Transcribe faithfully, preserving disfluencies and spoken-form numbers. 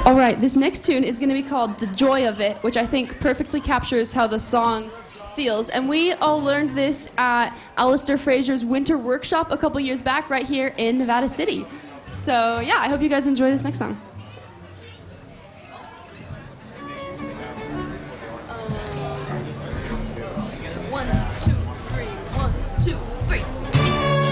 All right, this next tune is going to be called The Joy of It, which I think perfectly captures how the song feels. And we all learned this at Alistair Fraser's winter workshop a couple years back right here in Nevada City. So yeah, I hope you guys enjoy this next song.